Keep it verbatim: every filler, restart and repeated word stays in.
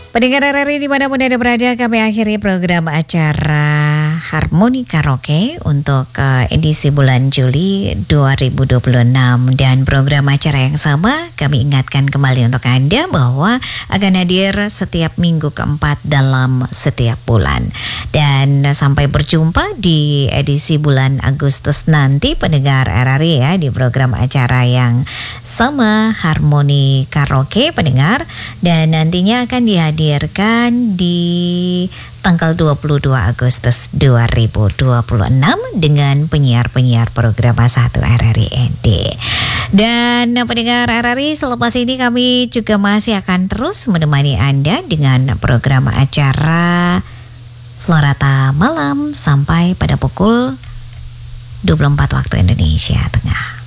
Pendengar R R I dimanapun Anda berada, kami akhiri program acara Harmoni Karaoke untuk uh, edisi bulan Juli dua ribu dua puluh enam. Dan program acara yang sama kami ingatkan kembali untuk Anda bahwa akan hadir setiap minggu keempat dalam setiap bulan. Dan sampai berjumpa di edisi bulan Agustus nanti pendengar R R I ya, di program acara yang sama Harmoni Karaoke pendengar. Dan nantinya akan dihadirkan dihadirkan di tanggal dua puluh dua Agustus dua ribu dua puluh enam dengan penyiar-penyiar program satu R R I N D. Dan pendengar R R I, selepas ini kami juga masih akan terus menemani Anda dengan program acara Florata Malam sampai pada pukul dua puluh empat waktu Indonesia Tengah.